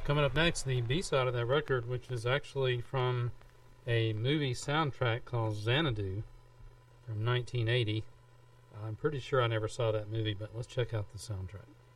Coming up next, the B-side of that record, which is actually from a movie soundtrack called Xanadu from 1980. I'm pretty sure I never saw that movie, but let's check out the soundtrack.